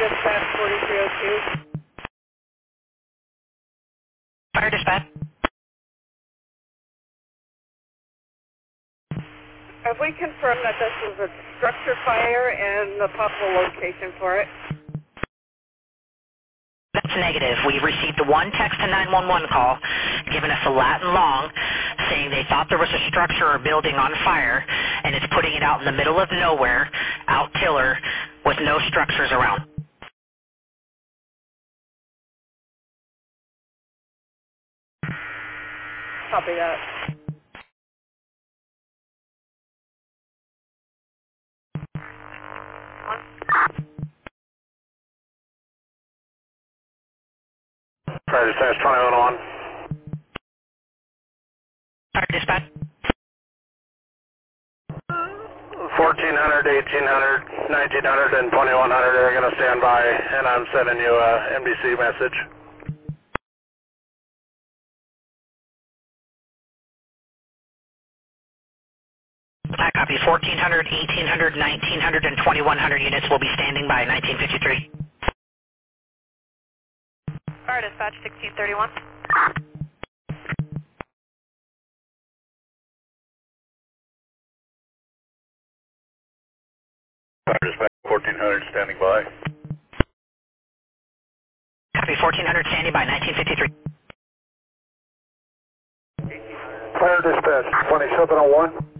dispatch 4302. Fire dispatch. Have we confirmed that this is a structure fire and the possible location for it? That's negative. We received one text to 911 call giving us a Latin long saying they thought there was a structure or building on fire, and it's putting it out in the middle of nowhere, out Tiller, with no structures around. Copy that. Fire dispatch 2101. Fire dispatch. 1400, 1800, 1900, and 2100 are going to stand by, and I'm sending you a MDC message. I copy. 1400, 1800, 1900, and 2100 units will be standing by 1953. Fire dispatch 1631. Fire dispatch 1400 standing by. Copy. 1400 standing by 1953. Fire dispatch 2701.